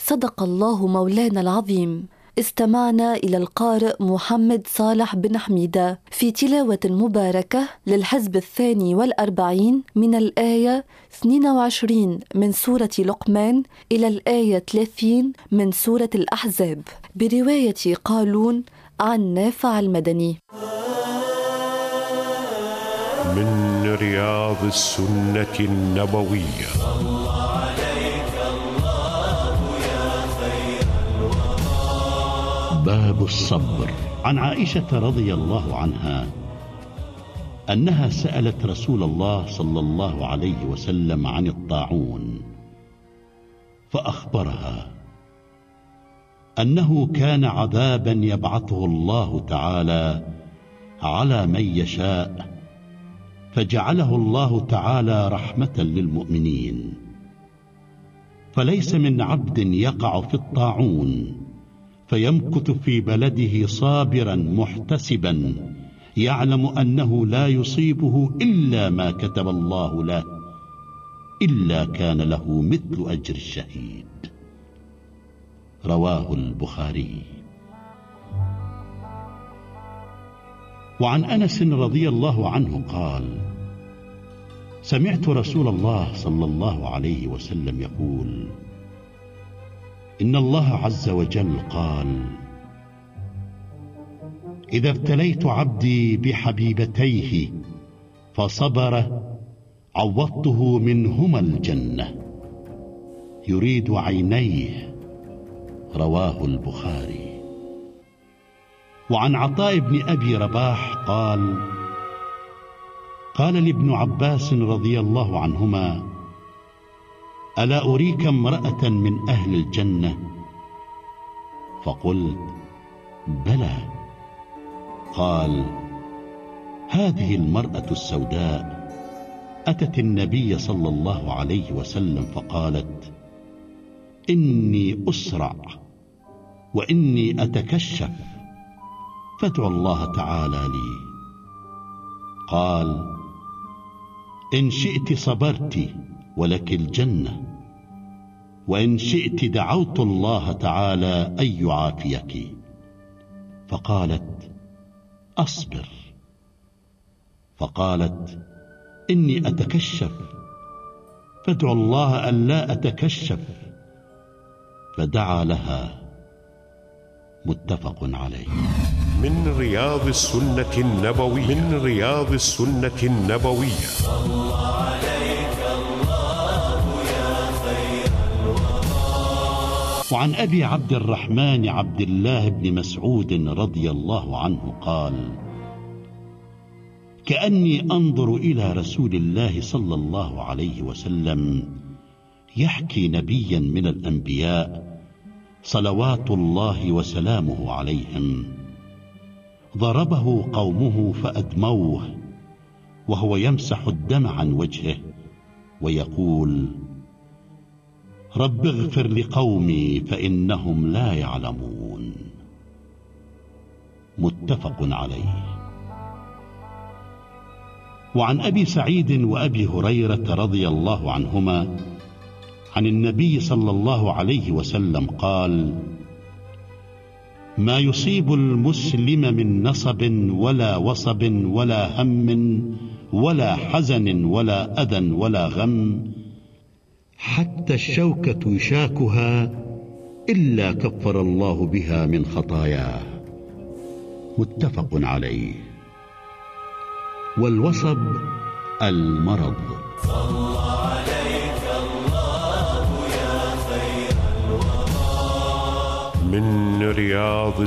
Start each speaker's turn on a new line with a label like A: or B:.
A: صدق الله مولانا العظيم. استمعنا إلى القارئ محمد صالح بن حميدة في تلاوة مباركة للحزب 42 من الآية 22 من سورة لقمان إلى الآية 30 من سورة الأحزاب، برواية قالون عن نافع المدني.
B: من رياض السنة النبوية.
C: باب الصبر. عن عائشة رضي الله عنها أنها سألت رسول الله صلى الله عليه وسلم عن الطاعون، فأخبرها أنه كان عذابا يبعثه الله تعالى على من يشاء، فجعله الله تعالى رحمة للمؤمنين، فليس من عبد يقع في الطاعون فيمكث في بلده صابرا محتسبا يعلم أنه لا يصيبه إلا ما كتب الله له إلا كان له مثل أجر الشهيد. رواه البخاري. وعن أنس رضي الله عنه قال: سمعت رسول الله صلى الله عليه وسلم يقول: إن الله عز وجل قال: إذا ابتليت عبدي بحبيبتيه فصبر عوضته منهما الجنة، يريد عينيه. رواه البخاري. وعن عطاء بن أبي رباح قال: قال لابن عباس رضي الله عنهما: ألا أريك امرأة من أهل الجنة؟ فقلت: بلى. قال: هذه المرأة السوداء أتت النبي صلى الله عليه وسلم فقالت: إني أسرع وإني أتكشف، فادعو الله تعالى لي. قال: إن شئت صبرت ولك الجنة، وإن شئت دعوت الله تعالى أن يعافيك. فقالت: أصبر. فقالت: إني أتكشف، فادعو الله أن لا أتكشف. فدعا لها. متفق عليه.
B: من رياض السنة النبوية. من رياض السنة النبوية.
C: وعن أبي عبد الرحمن عبد الله بن مسعود رضي الله عنه قال: كأني أنظر إلى رسول الله صلى الله عليه وسلم يحكي نبيا من الأنبياء صلوات الله وسلامه عليهم، ضربه قومه فأدموه وهو يمسح الدم عن وجهه ويقول: رب اغفر لقومي فإنهم لا يعلمون. متفق عليه. وعن أبي سعيد وأبي هريرة رضي الله عنهما عن النبي صلى الله عليه وسلم قال: ما يصيب المسلم من نصب ولا وصب ولا هم ولا حزن ولا أذى ولا غم حتى الشوكة يشاكها إلا كفر الله بها من خطاياه. متفق عليه. والوصب المرض. صلى عليك الله يا خير الورى.
B: من رياض